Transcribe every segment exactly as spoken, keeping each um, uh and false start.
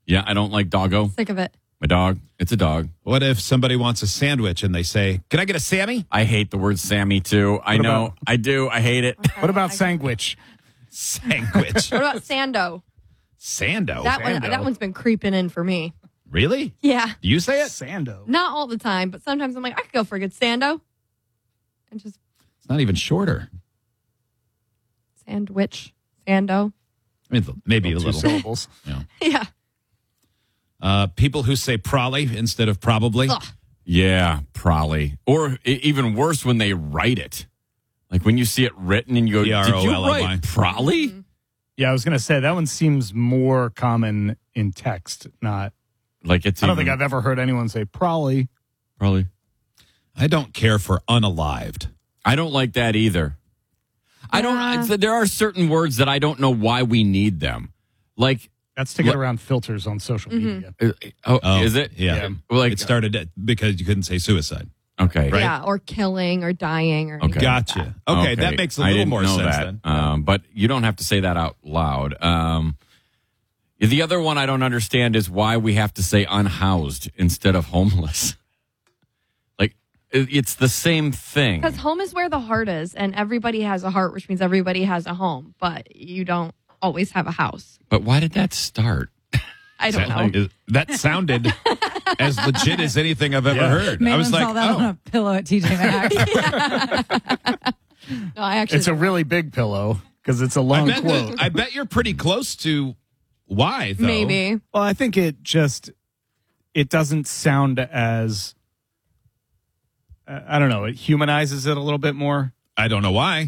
Yeah, I don't like doggo. Sick of it. My dog. It's a dog. What if somebody wants a sandwich and they say, "Can I get a Sammy?" I hate the word Sammy, too. I What know. about- I do. I hate it. What about sandwich? Sandwich. What about Sando? Sando. That one, Sando. that one's been creeping in for me. Really? Yeah. Do you say it? Sando. Not all the time, but sometimes I'm like, I could go for a good Sando. And just It's not even shorter. sandwich, Sando. I mean, maybe a Two little. syllables. Yeah. Yeah. Uh, people who say probably instead of probably. Ugh. Yeah, probably. Or e- even worse when they write it. Like when you see it written and you go, P R did O you L L Y. write probably? Yeah, I was going to say that one seems more common in text, not. Like it's I don't even, think I've ever heard anyone say probably. Probably. I don't care for unalived. I don't like that either. I don't. Yeah. I, there are certain words that I don't know why we need them. Like, That's to get What- around filters on social media. uh, oh, Oh, is it? Yeah. Yeah. Like, It started at, because you couldn't say suicide. okay. Right. Yeah, or killing or dying or anything Okay. like that. Gotcha. Okay, that makes a I little didn't more know sense that. then. Um, but you don't have to say that out loud. Um, the other one I don't understand is why we have to say unhoused instead of homeless. Like, it- it's the same thing. Because home is where the heart is, and everybody has a heart, which means everybody has a home, but you don't always have a house. But why did that start? I don't know. That, that sounded as legit as anything I've ever Yeah. heard. I Maitland was like, saw that on oh, a pillow at T J Maxx. No, I actually. It's a really big pillow because it's a I long bet, quote. that- I bet you're pretty close to why, though. maybe. Well, I think it just it doesn't sound as uh, I don't know. It humanizes it a little bit more. I don't know why.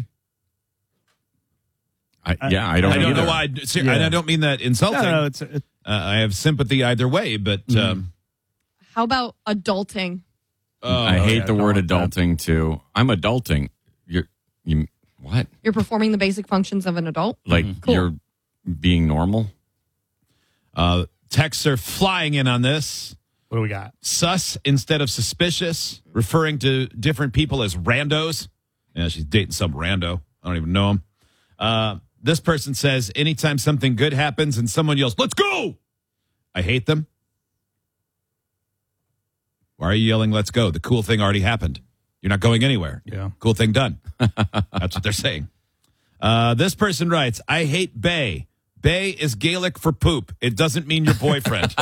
I, yeah, I don't, I don't either. know why. Ser- Yeah. and I don't mean that insulting. No, no, it's it, Uh, I have sympathy either way, but um, How about adulting? oh, I hate yeah, the don't word want that. adulting too. I'm adulting. You're you what? You're performing the basic functions of an adult. Like Cool. you're being normal? uh, texts are flying in on this. what do we got? Sus instead of suspicious, referring to different people as randos. Yeah, she's dating some rando. I don't even know him. Uh, this person says, anytime something good happens and someone yells, "Let's go!" I hate them. Why are you yelling, "Let's go"? The cool thing already happened. You're not going anywhere. Yeah. Cool thing done. That's what they're saying. Uh, this person writes, I hate bae. Bae is Gaelic for poop. It doesn't mean your boyfriend.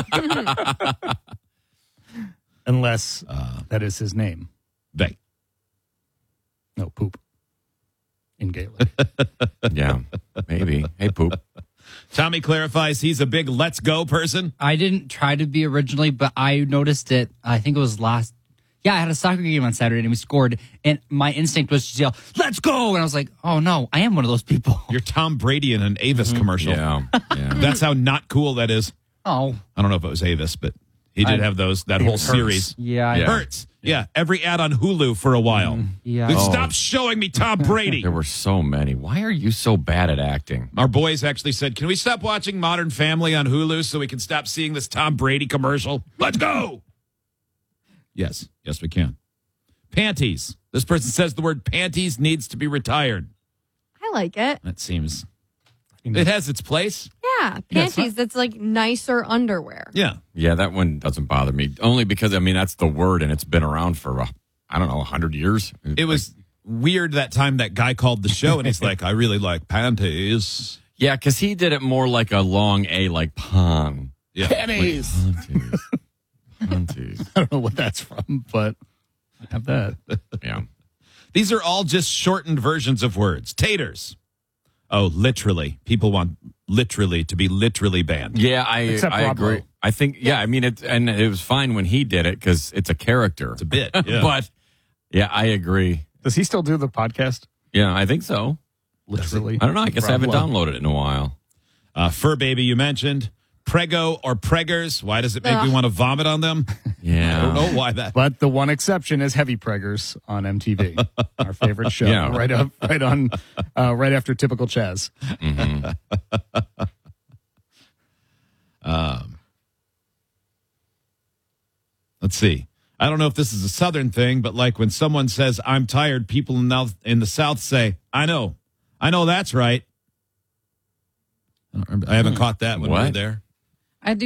Unless that is his name. Bae. No, poop. In Gaelic. Yeah, maybe. Hey, poop. Tommy clarifies he's a big let's go person. I didn't try to be originally, but I noticed it. I think it was last. Yeah, I had a soccer game on Saturday and we scored, and my instinct was to yell, "Let's go!" And I was like, "Oh no, I am one of those people." You're Tom Brady in an Avis commercial. Yeah, yeah. That's how not cool that is. Oh, I don't know if it was Avis, but he did I- have those, that whole Hurts. series. yeah, I- Yeah. Hurts. Yeah. Every ad on Hulu for a while. yeah. Then Oh. Stop showing me Tom Brady. There were so many. Why are you so bad at acting? Our boys actually said, can we stop watching Modern Family on Hulu so we can stop seeing this Tom Brady commercial? Let's go. Yes. Yes, we can. Panties. This person says the word panties needs to be retired. I like it. That seems, it has its place. Yeah, Yeah, it's panties. That's like nicer underwear. Yeah. Yeah, that one doesn't bother me. Only because, I mean, that's the word, and it's been around for, uh, I don't know, one hundred years. It was weird that time that guy called the show and he's like, I really like panties. Yeah, because he did it more like a long A, like pun. Yeah. Panties. Panties. Panties. I don't know what that's from, but I have that. Yeah. These are all just shortened versions of words. Taters. Oh, literally. People want literally to be literally banned. Yeah, I, Except I Rob agree. Lowe. I think, yeah, I mean, it, and it was fine when he did it because it's a character. It's a bit. Yeah. But, yeah, I agree. Does he still do the podcast? Yeah, I think so. Literally. I don't know. I guess I Rob haven't Lowe. downloaded it in a while. Uh, Fur Baby, you mentioned. Prego or preggers. Why does it make me Ugh. want to vomit on them? Yeah. I don't know why that. But the one exception is Heavy Preggers on M T V, our favorite show. Yeah. Right up, right on, uh, right after Typical Chaz. Let's see. I don't know if this is a Southern thing, but like when someone says, I'm tired, people in the, in the South say, I know. I know that's right. I, don't remember. I haven't caught that when we were What? there.